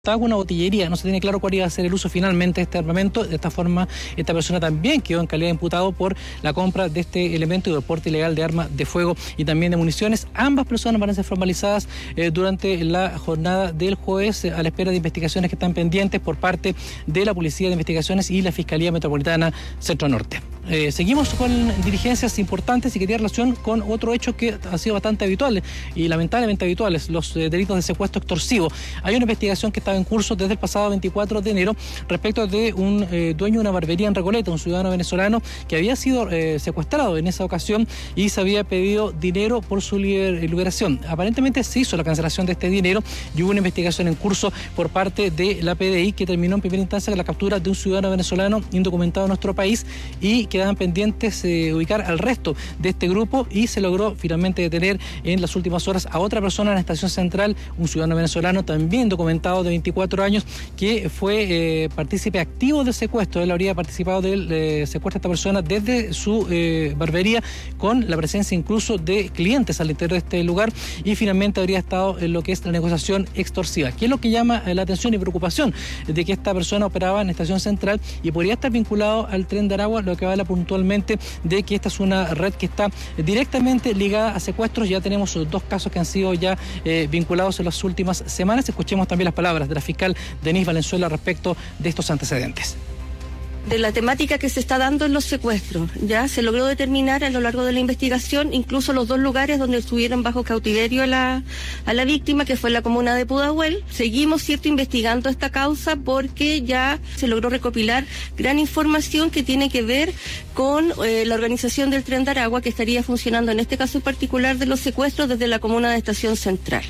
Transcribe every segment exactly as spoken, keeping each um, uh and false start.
Estaba una botillería, no se tiene claro cuál iba a ser el uso finalmente de este armamento. De esta forma, esta persona también quedó en calidad de imputado por la compra de este elemento y del porte ilegal de armas de fuego y también de municiones. Ambas personas van a ser formalizadas eh, durante la jornada del jueves eh, a la espera de investigaciones que están pendientes por parte de la Policía de Investigaciones y la Fiscalía Metropolitana Centro Norte. Eh, seguimos con diligencias importantes y que tiene relación con otro hecho que ha sido bastante habitual y lamentablemente habituales, los eh, delitos de secuestro extorsivo. Hay una investigación que estaba en curso desde el pasado veinticuatro de enero respecto de un eh, dueño de una barbería en Recoleta, un ciudadano venezolano que había sido eh, secuestrado en esa ocasión y se había pedido dinero por su liber- liberación. Aparentemente se hizo la cancelación de este dinero y hubo una investigación en curso por parte de la P D I que terminó en primera instancia con la captura de un ciudadano venezolano indocumentado en nuestro país y quedaban pendientes eh, ubicar al resto de este grupo y se logró finalmente detener en las últimas horas a otra persona en la estación central, un ciudadano venezolano también documentado de veinticuatro años que fue eh, partícipe activo del secuestro. Él habría participado del eh, secuestro de esta persona desde su eh, barbería con la presencia incluso de clientes al interior de este lugar y finalmente habría estado en lo que es la negociación extorsiva. ¿Qué es lo que llama la atención y preocupación? De que esta persona operaba en la estación central y podría estar vinculado al Tren de Aragua, lo que habla puntualmente de que esta es una red que está directamente ligada a secuestros. Ya tenemos dos casos que han sido ya eh, vinculados en las últimas semanas. Escuchemos también las palabras de la fiscal Denise Valenzuela respecto de estos antecedentes. De la temática que se está dando en los secuestros, ya se logró determinar a lo largo de la investigación incluso los dos lugares donde estuvieron bajo cautiverio a la, a la víctima, que fue en la comuna de Pudahuel. Seguimos, cierto, investigando esta causa porque ya se logró recopilar gran información que tiene que ver con eh, la organización del Tren de Aragua, que estaría funcionando en este caso en particular de los secuestros desde la comuna de Estación Central.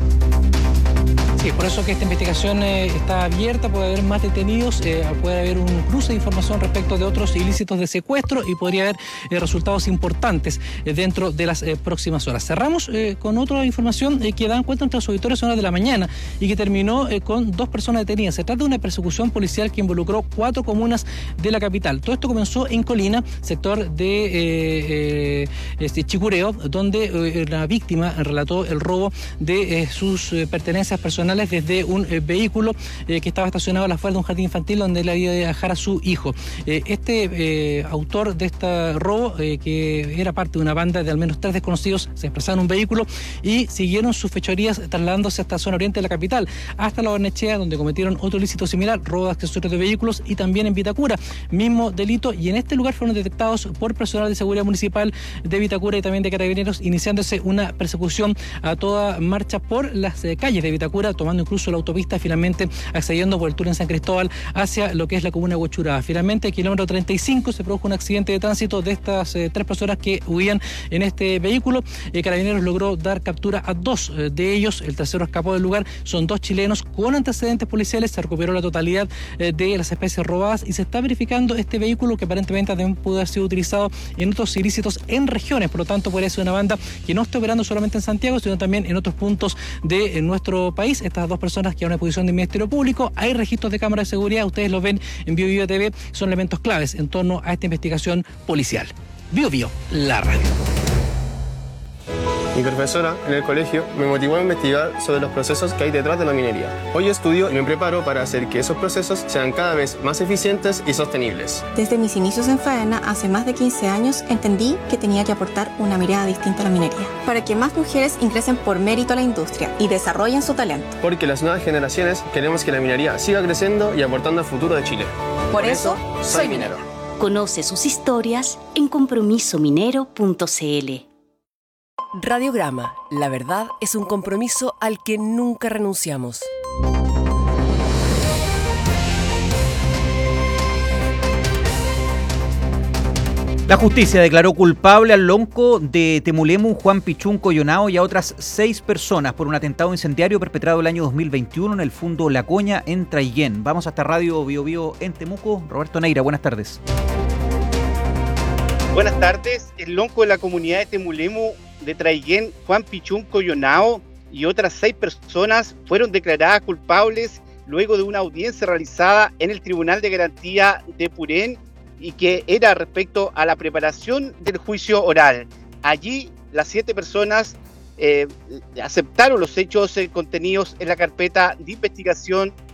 Sí, por eso que esta investigación eh, está abierta, puede haber más detenidos, eh, puede haber un cruce de información respecto de otros ilícitos de secuestro y podría haber eh, resultados importantes eh, dentro de las eh, próximas horas. Cerramos eh, con otra información eh, que dan cuenta nuestros auditores a horas de la mañana y que terminó eh, con dos personas detenidas. Se trata de una persecución policial que involucró cuatro comunas de la capital. Todo esto comenzó en Colina, sector de eh, eh, este, Chicureo, donde eh, la víctima relató el robo de eh, sus eh, pertenencias personales desde un eh, vehículo eh, que estaba estacionado a la afuera de un jardín infantil donde él había de dejar a su hijo. Eh, este eh, autor de este robo, eh, que era parte de una banda de al menos tres desconocidos, se desplazaron en un vehículo y siguieron sus fechorías trasladándose hasta la zona oriente de la capital, hasta la Barnechea, donde cometieron otro ilícito similar, robo de accesorios de vehículos, y también en Vitacura, mismo delito, y en este lugar fueron detectados por personal de seguridad municipal de Vitacura y también de Carabineros, iniciándose una persecución a toda marcha por las eh, calles de Vitacura, tomando incluso la autopista, finalmente accediendo por el túnel en San Cristóbal hacia lo que es la comuna de Huachuraba. Finalmente, kilómetro treinta y cinco, se produjo un accidente de tránsito de estas eh, tres personas que huían en este vehículo. Eh, Carabineros logró dar captura a dos eh, de ellos, el tercero escapó del lugar. Son dos chilenos con antecedentes policiales, se recuperó la totalidad eh, de las especies robadas y se está verificando este vehículo que aparentemente también pudo haber sido utilizado en otros ilícitos en regiones. Por lo tanto, podría ser una banda que no está operando solamente en Santiago, sino también en otros puntos de eh, nuestro país. Estas dos personas que a una disposición del Ministerio Público, hay registros de cámaras de seguridad, ustedes los ven en Bio Bio T V, son elementos claves en torno a esta investigación policial. Bio Bio, la radio. Mi profesora en el colegio me motivó a investigar sobre los procesos que hay detrás de la minería. Hoy estudio y me preparo para hacer que esos procesos sean cada vez más eficientes y sostenibles. Desde mis inicios en Faena, hace más de quince años, entendí que tenía que aportar una mirada distinta a la minería, para que más mujeres ingresen por mérito a la industria y desarrollen su talento. Porque las nuevas generaciones queremos que la minería siga creciendo y aportando al futuro de Chile. Por, por eso, eso, soy minero. Conoce sus historias en compromiso minero punto c l. Radiograma, la verdad es un compromiso al que nunca renunciamos. La justicia declaró culpable al lonco de Temulemu, Juan Pichún Coyonao, y a otras seis personas por un atentado incendiario perpetrado el año dos mil veintiuno en el Fundo La Coña, en Traiguén. Vamos hasta Radio Bio Bio en Temuco. Roberto Neira, buenas tardes. Buenas tardes. El lonco de la comunidad de Temulemu de Traiguén, Juan Pichún Coyonao, y otras seis personas fueron declaradas culpables luego de una audiencia realizada en el Tribunal de Garantía de Purén y que era respecto a la preparación del juicio oral. Allí las siete personas eh, aceptaron los hechos eh, contenidos en la carpeta de investigación